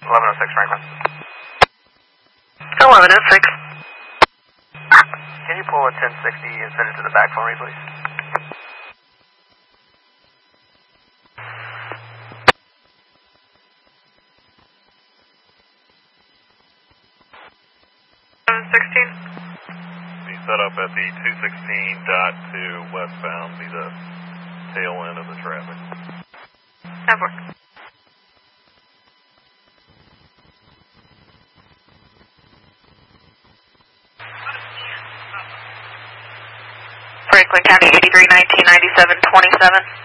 1106 Franklin. 1106. Can you pull a 1060 and send it to the back for me, please? Be set up at the 216.2 westbound, be the tail end of the traffic. Over. Franklin County 83 1997 27.